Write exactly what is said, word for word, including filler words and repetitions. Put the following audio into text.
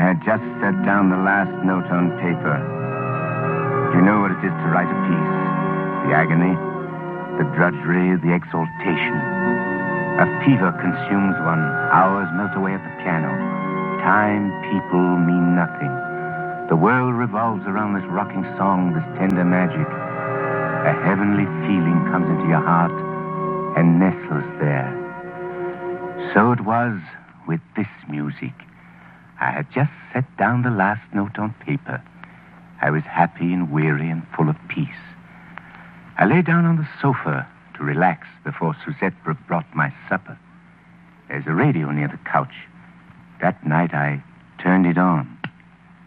had just set down the last note on paper. Do you know what it is to write a piece? The agony, the drudgery, the exaltation. A fever consumes one. Hours melt away at the piano. Time, people mean nothing. The world revolves around this rocking song, this tender magic. A heavenly feeling comes into your heart and nestles there. So it was with this music. I had just set down the last note on paper. I was happy and weary and full of peace. I lay down on the sofa to relax before Suzette brought my supper. There's a radio near the couch. That night I turned it on.